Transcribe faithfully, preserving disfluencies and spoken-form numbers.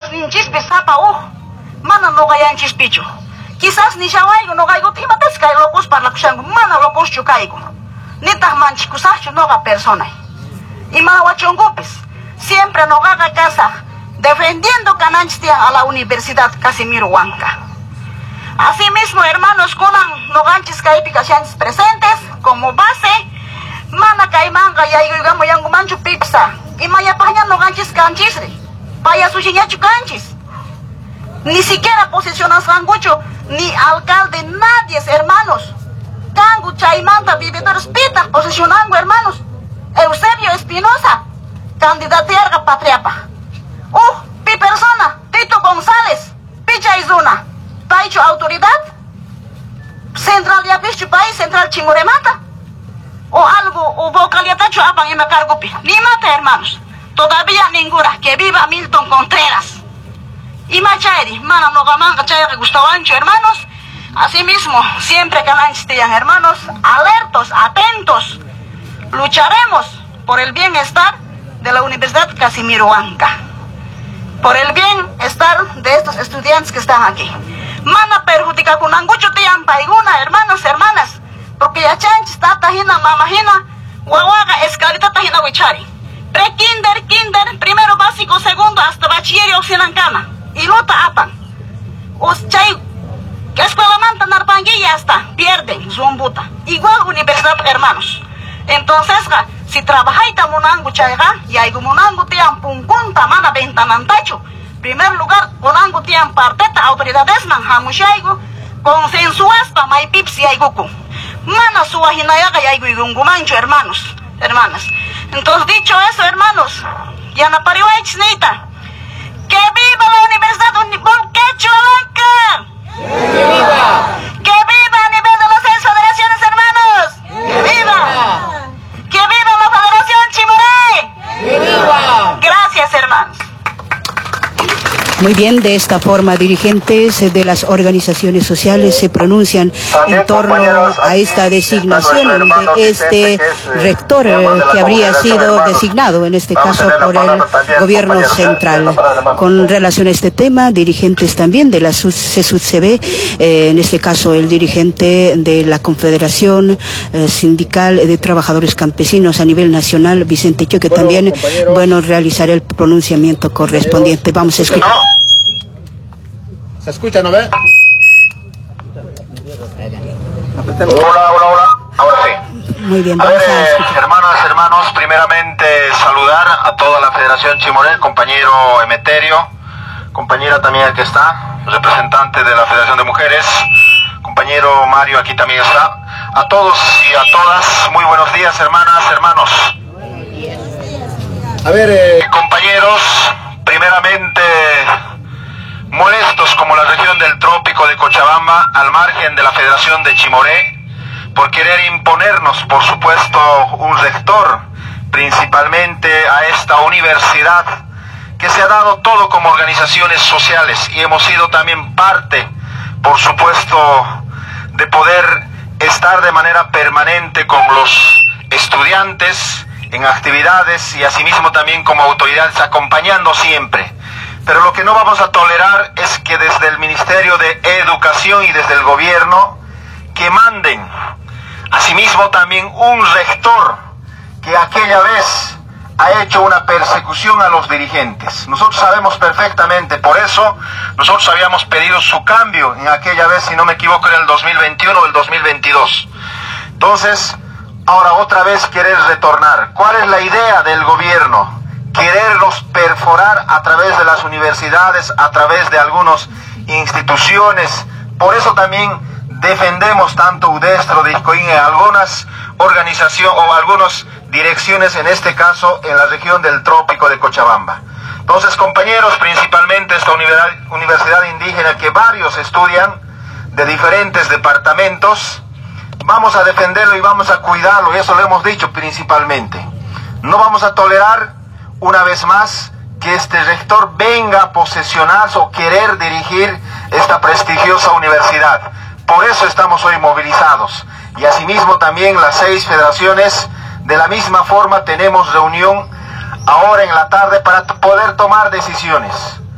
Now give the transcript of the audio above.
rinchispis hapa uh mana no gayanchis pichu. Quizás ni shawaigo no gaigo timatas kay locos para kushangu mana locos chukaigo. Nitah manchikusachu no ga persona. Y mawachongupis siempre no gaga casa defendiendo cananchtia a la Universidad Casimiro Huanca. Asimismo, hermanos, kunan no ganchis kaipicaciones presentes como base mana kaimanga ya igamo yangu manchu pipsa y maya paña no ganchis canchisri paya suchiñachu canchis ni siquiera posicionas rangucho ni alcalde nadie hermanos cangu chaimanta vividores pita posicionando hermanos Eusebio Espinosa candidatearga patriapa uh pi persona Tito González picha izuna paicho autoridad central de apichu país central Chimoremata o algo, o vocaliatacho apan y me cargo pi. Ni mata, hermanos. Todavía ninguna. Que viva Milton Contreras. Y machairi, mana no gamanga chairi Gustavo Ancho, hermanos. Asimismo, siempre que lanchistean, hermanos, alertos, atentos. Lucharemos por el bienestar de la Universidad Casimiro Huanca. Por el bienestar de estos estudiantes que están aquí. Mana perjudica con angucho tian paiguna, hermanos, hermanas. Porque ya chanchis tata hina mama hina guaguaga escalita tahina wichari. Pre kinder, kinder, primero básico, segundo hasta bachiller y oxinancana. Y lota apan. Os chay que escuela manta narpangui ya está, pierden zumbuta. Igual universidad, hermanos. Entonces, si trabajáis tamunangu chayga, y hay gumunangu tian punkunta mana ventanantacho. Primer lugar, konangu tian parteta autoridades man hamushaigu, consensuas pa mai pipsi aiguku. Mana suajinayaga ya iguigungumancho, hermanos, hermanas. Entonces, dicho eso, hermanos, ya na parihuaychnita, que viva la Universidad Volquecho Huanca. ¡Que viva! ¡Que viva a nivel de las seis federaciones, hermanos! ¡Que viva! ¡Que viva la Federación Chimoré! ¡Que viva! Gracias, hermanos. Muy bien, de esta forma dirigentes de las organizaciones sociales se pronuncian en torno a esta designación de este rector que habría sido designado en este caso por el gobierno central. Con relación a este tema, dirigentes también de la C E S U T C B, eh, en este caso el dirigente de la Confederación eh, Sindical de Trabajadores Campesinos a nivel nacional, Vicente Cho, que también, bueno, realizará el pronunciamiento correspondiente. Vamos a escuchar. ¿Se escucha, no ve? Hola, hola, hola. Ahora sí. Muy bien, a vamos ver, a eh, escuchar. hermanas, hermanos, primeramente saludar a toda la Federación Chimoré, compañero Emeterio, compañera también que está, representante de la Federación de Mujeres, compañero Mario aquí también está. A todos y a todas, muy buenos días, hermanas, hermanos. A ver, eh... compañeros, primeramente molestos como la región del trópico de Cochabamba, al margen de la Federación de Chimoré, por querer imponernos, por supuesto, un rector, principalmente a esta universidad, que se ha dado todo como organizaciones sociales, y hemos sido también parte, por supuesto, de poder estar de manera permanente con los estudiantes en actividades y asimismo también como autoridades acompañando siempre. Pero lo que no vamos a tolerar es que desde el Ministerio de Educación y desde el gobierno que manden asimismo también un rector que aquella vez ha hecho una persecución a los dirigentes. Nosotros sabemos perfectamente, por eso nosotros habíamos pedido su cambio en aquella vez, si no me equivoco, en el dos mil veintiuno o el dos mil veintidós. Entonces, ahora otra vez querer retornar. ¿Cuál es la idea del gobierno? Quererlos perforar a través de las universidades, a través de algunas instituciones. Por eso también defendemos tanto Udestro de Iscoín en algunas organizaciones o algunas direcciones, en este caso en la región del trópico de Cochabamba. Entonces, compañeros, principalmente esta universidad, universidad indígena que varios estudian de diferentes departamentos, vamos a defenderlo y vamos a cuidarlo, y eso lo hemos dicho principalmente. No vamos a tolerar una vez más que este rector venga a posesionarse o querer dirigir esta prestigiosa universidad. Por eso estamos hoy movilizados. Y asimismo también las seis federaciones, de la misma forma tenemos reunión ahora en la tarde para poder tomar decisiones.